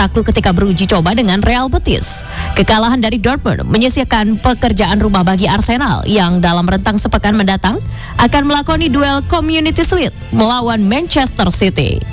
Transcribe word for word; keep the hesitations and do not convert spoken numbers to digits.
takluk ketika beruji coba dengan Real Betis. Kekalahan dari Dortmund menyisihkan pekerjaan rumah bagi Arsenal yang dalam rentang sepekan mendatang akan melakoni duel Community Shield melawan Manchester City.